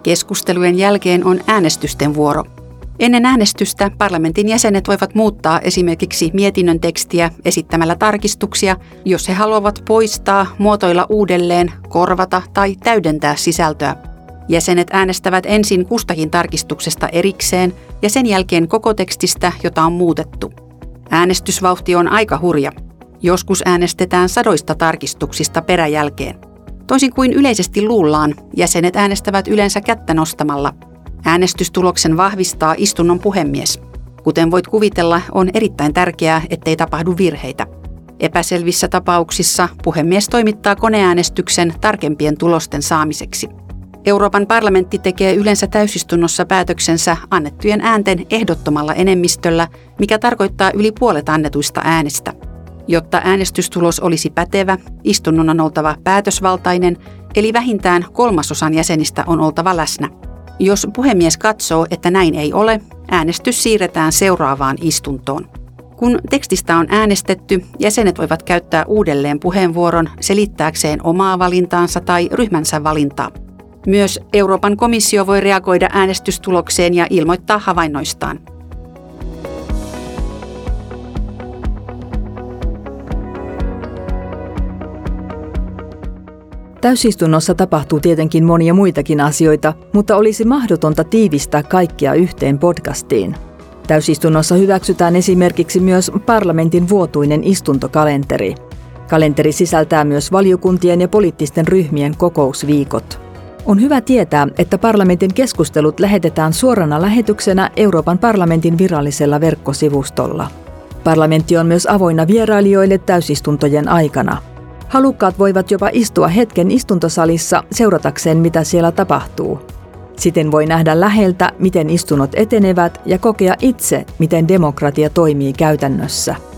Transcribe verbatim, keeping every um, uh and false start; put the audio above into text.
Keskustelujen jälkeen on äänestysten vuoro. Ennen äänestystä parlamentin jäsenet voivat muuttaa esimerkiksi mietinnön tekstiä esittämällä tarkistuksia, jos he haluavat poistaa, muotoilla uudelleen, korvata tai täydentää sisältöä. Jäsenet äänestävät ensin kustakin tarkistuksesta erikseen ja sen jälkeen koko tekstistä, jota on muutettu. Äänestysvauhti on aika hurja. Joskus äänestetään sadoista tarkistuksista peräjälkeen. Toisin kuin yleisesti luullaan, jäsenet äänestävät yleensä kättä nostamalla. Äänestystuloksen vahvistaa istunnon puhemies. Kuten voit kuvitella, on erittäin tärkeää, ettei tapahdu virheitä. Epäselvissä tapauksissa puhemies toimittaa koneäänestyksen tarkempien tulosten saamiseksi. Euroopan parlamentti tekee yleensä täysistunnossa päätöksensä annettujen äänten ehdottomalla enemmistöllä, mikä tarkoittaa yli puolet annetuista äänistä. Jotta äänestystulos olisi pätevä, istunnon on oltava päätösvaltainen, eli vähintään kolmasosan jäsenistä on oltava läsnä. Jos puhemies katsoo, että näin ei ole, äänestys siirretään seuraavaan istuntoon. Kun tekstistä on äänestetty, jäsenet voivat käyttää uudelleen puheenvuoron selittääkseen omaa valintaansa tai ryhmänsä valintaa. Myös Euroopan komissio voi reagoida äänestystulokseen ja ilmoittaa havainnoistaan. Täysistunnossa tapahtuu tietenkin monia muitakin asioita, mutta olisi mahdotonta tiivistää kaikkia yhteen podcastiin. Täysistunnossa hyväksytään esimerkiksi myös parlamentin vuotuinen istuntokalenteri. Kalenteri sisältää myös valiokuntien ja poliittisten ryhmien kokousviikot. On hyvä tietää, että parlamentin keskustelut lähetetään suorana lähetyksenä Euroopan parlamentin virallisella verkkosivustolla. Parlamentti on myös avoinna vierailijoille täysistuntojen aikana. Halukkaat voivat jopa istua hetken istuntosalissa seuratakseen, mitä siellä tapahtuu. Siten voi nähdä läheltä, miten istunnot etenevät ja kokea itse, miten demokratia toimii käytännössä.